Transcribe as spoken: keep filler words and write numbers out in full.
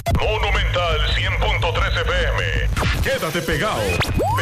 Monumental cien punto tres F M. Quédate pegado.